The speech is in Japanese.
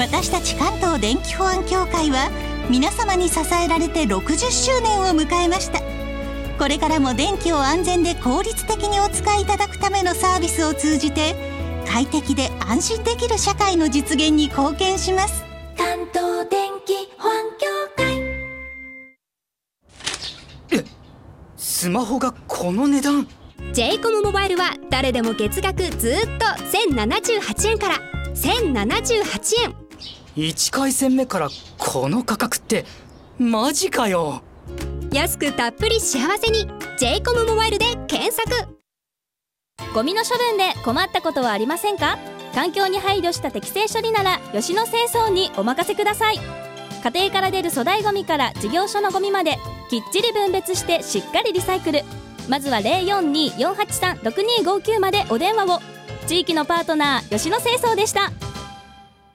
私たち関東電気保安協会は皆様に支えられて60周年を迎えました。これからも電気を安全で効率的にお使いいただくためのサービスを通じて快適で安心できる社会の実現に貢献します。 関東電気保安協会。 スマホがこの値段。 j コムモバイルは誰でも月額ずっと1078円から1078円。 1回戦目からこの価格ってマジかよ。 安くたっぷり幸せに j コムモバイルで検索。 ゴミの処分で困ったことはありませんか？環境に配慮した適正処理なら吉野清掃にお任せください。家庭から出る粗大ゴミから事業所のゴミまできっちり分別してしっかりリサイクル。まずは 042-483-6259 までお電話を。地域のパートナー吉野清掃でした。